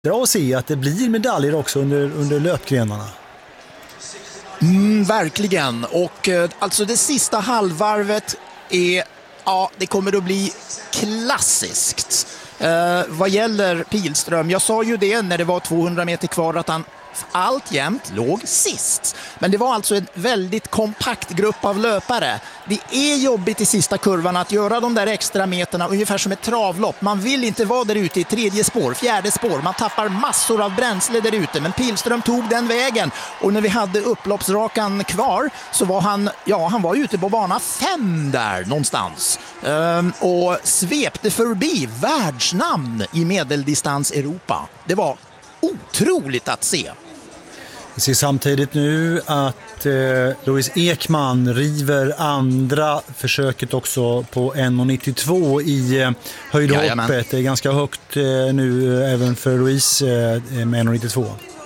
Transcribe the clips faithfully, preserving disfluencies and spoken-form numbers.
Bra att se att det blir medaljer också under, under löpgrenarna. Mm, verkligen. Och eh, alltså det sista halvvarvet är, ja, det kommer att bli klassiskt. Eh, vad gäller Pilström, jag sa ju det när det var tvåhundra meter kvar att han alltjämt låg sist. Men det var alltså en väldigt kompakt grupp av löpare. Det är jobbigt i sista kurvan att göra de där extra meterna ungefär som ett travlopp. Man vill inte vara där ute i tredje spår, fjärde spår. Man tappar massor av bränsle där ute. Men Pilström tog den vägen. Och när vi hade upploppsrakan kvar så var han, ja, han var ute på bana fem där någonstans. Ehm, och svepte förbi världsnamn i medeldistans Europa. Det var otroligt att se. Vi ser samtidigt nu att eh, Louise Ekman river andra försöket också på en nittiotvå i eh, höjdhoppet. Jajamän. Det är ganska högt eh, nu eh, även för Louise eh, med en nittiotvå.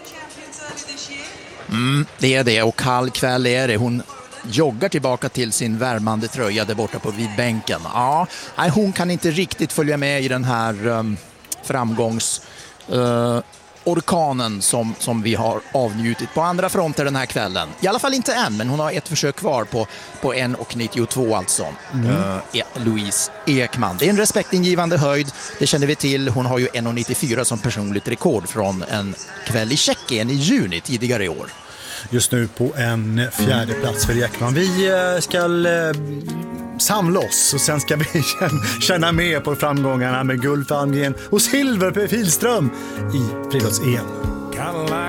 Mm, det är det, och kall kväll är det. Hon joggar tillbaka till sin värmande tröja där borta på vidbänken. Ja, nej, hon kan inte riktigt följa med i den här um, framgångs... Uh, orkanen som, som vi har avnjutit på andra fronter den här kvällen. I alla fall inte än, men hon har ett försök kvar på, på en nittiotvå alltså. Mm. Uh, Louise Ekman. Det är en respektingivande höjd, det känner vi till. Hon har ju en nittiofyra som personligt rekord från en kväll i Tjeckien i juni tidigare i år. Just nu på en fjärde plats för Ekman. Vi ska samla oss och sen ska vi känna med på framgångarna med guld för Almgren och silver för Pilström i friidrotts-E M.